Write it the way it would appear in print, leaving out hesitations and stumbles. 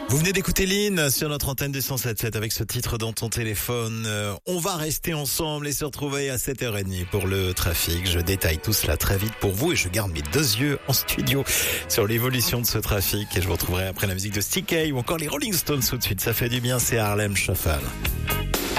Vous venez d'écouter Lynn sur notre antenne du 107.7 avec ce titre dans ton téléphone. On va rester ensemble et se retrouver à 7h30 pour le trafic. Je détaille tout cela très vite pour vous et je garde mes deux yeux en studio sur l'évolution de ce trafic. Et je vous retrouverai après la musique de Sticky ou encore les Rolling Stones tout de suite. Ça fait du bien, c'est Harlem Shuffle.